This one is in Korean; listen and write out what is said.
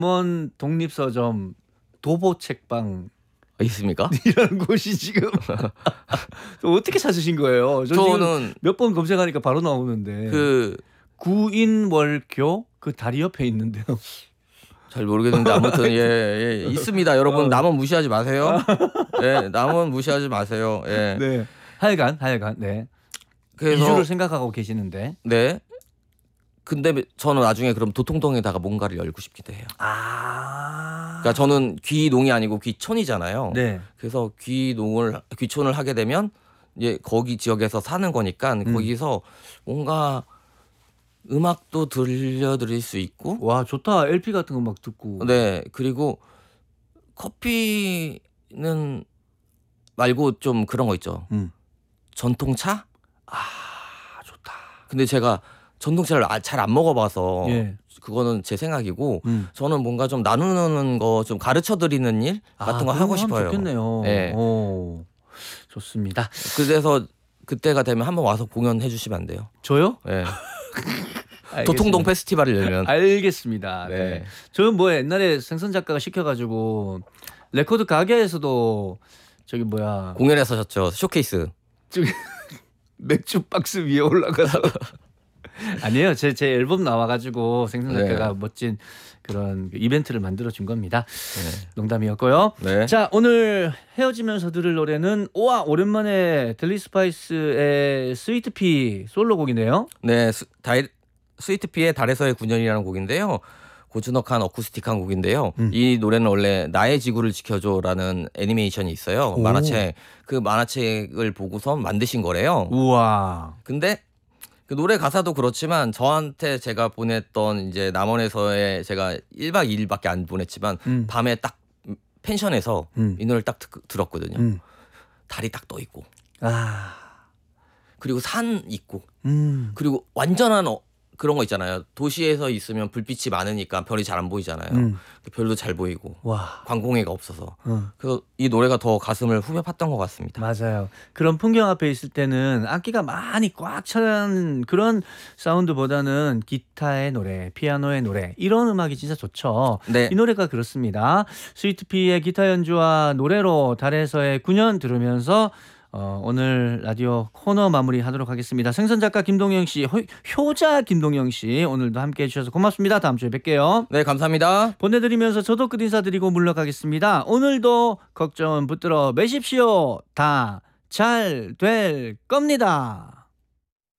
남원 독립서점 도보책방 있습니까? 이라는 곳이 지금 어떻게 찾으신 거예요? 저는 몇 번 검색하니까 바로 나오는데 그 구인월교 그 다리 옆에 있는데요. 잘 모르겠는데 아무튼 예, 있습니다. 여러분 남원 무시하지 마세요. 예, 남원 무시하지 마세요. 예. 네. 하여간 네. 그래서 이주를 생각하고 계시는데. 네. 근데 저는 나중에 그럼 도통동에다가 뭔가를 열고 싶기도 해요. 그러니까 저는 귀농이 아니고 귀촌이잖아요. 네. 그래서 귀촌을 하게 되면 이제 거기 지역에서 사는 거니까 거기서 뭔가 음악도 들려드릴 수 있고. 와 좋다. LP 같은 거 막 듣고. 네. 그리고 커피는 말고 좀 그런 거 있죠. 전통차? 좋다. 근데 제가 전통차를 잘 안 먹어봐서 예. 그거는 제 생각이고 저는 뭔가 좀 나누는 거 좀 가르쳐 드리는 일 같은 거 하고 싶어요. 좋겠네요. 네. 오, 좋습니다. 그래서 그때가 되면 한번 와서 공연해 주시면 안 돼요? 저요? 네. 알겠습니다. 도통동 페스티벌을 열면. 알겠습니다. 네. 네. 저는 뭐 옛날에 생선 작가가 시켜가지고 레코드 가게에서도 저기 뭐야 공연에서 하셨죠. 쇼케이스. 맥주 박스 위에 올라가서 아니에요. 제 앨범 나와가지고 생선 작가가 멋진 그런 이벤트를 만들어 준 겁니다. 농담이었고요. 네. 자 오늘 헤어지면서 들을 노래는 오랜만에 델리 스파이스의 스위트피 솔로곡이네요. 네. 스위트피의 달에서의 9년이라는 곡인데요. 고즈넉한 어쿠스틱한 곡인데요. 이 노래는 원래 나의 지구를 지켜줘라는 애니메이션이 있어요. 만화책. 그 만화책을 보고서 만드신 거래요. 우와. 근데 그 노래 가사도 그렇지만 저한테 제가 보냈던 이제 남원에서의 제가 1박 2일밖에 안 보냈지만 밤에 딱 펜션에서 이 노래를 딱 들었거든요. 달이 딱 떠 있고 그리고 산 있고 그리고 완전한 그런 거 있잖아요. 도시에서 있으면 불빛이 많으니까 별이 잘 안 보이잖아요. 별도 잘 보이고 와. 광공해가 없어서 그래서 이 노래가 더 가슴을 후벼 팠던 것 같습니다. 맞아요. 그런 풍경 앞에 있을 때는 악기가 많이 꽉 차는 그런 사운드보다는 기타의 노래, 피아노의 노래 이런 음악이 진짜 좋죠. 네. 이 노래가 그렇습니다. 스위트피의 기타 연주와 노래로 달에서의 9년 들으면서 오늘 라디오 코너 마무리하도록 하겠습니다. 생선 작가 김동영 씨, 효자 김동영 씨 오늘도 함께해 주셔서 고맙습니다. 다음 주에 뵐게요. 네, 감사합니다. 보내드리면서 저도 끝 인사드리고 물러가겠습니다. 오늘도 걱정은 붙들어 매십시오. 다 잘 될 겁니다.